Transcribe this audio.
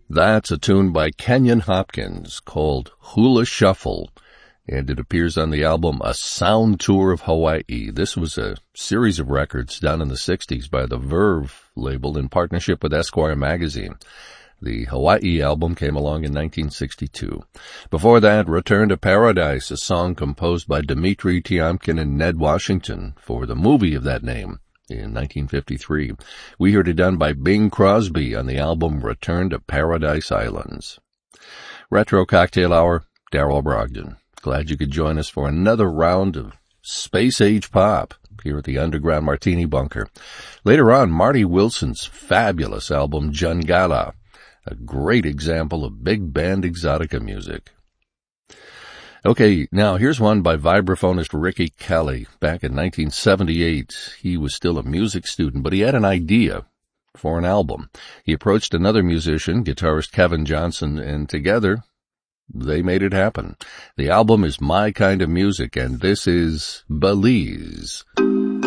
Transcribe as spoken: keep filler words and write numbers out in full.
That's a tune by Kenyon Hopkins called Hula Shuffle, and it appears on the album A Sound Tour of Hawaii. This was a series of records done in the sixties by the Verve label in partnership with Esquire magazine. The Hawaii album came along in nineteen sixty-two. Before that, Return to Paradise, a song composed by Dmitri Tiomkin and Ned Washington for the movie of that name in nineteen fifty-three. We heard it done by Bing Crosby on the album Return to Paradise Islands. Retro Cocktail Hour, Daryl Brogdon. Glad you could join us for another round of space-age pop here at the Underground Martini Bunker. Later on, Marty Wilson's fabulous album Jungala, a great example of big band exotica music. Okay, now here's one by vibraphonist Ricky Kelly. Back in nineteen seventy-eight, he was still a music student, but he had an idea for an album. He approached another musician, guitarist Kevin Johnson, and together they made it happen. The album is My Kind of Music, and this is Belize.